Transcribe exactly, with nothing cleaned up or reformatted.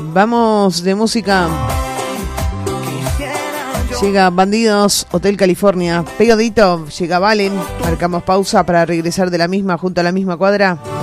vamos de música. Llega Bandidos, Hotel California. Pegadito, llega Valen. Marcamos pausa para regresar de la misma junto a la misma cuadra.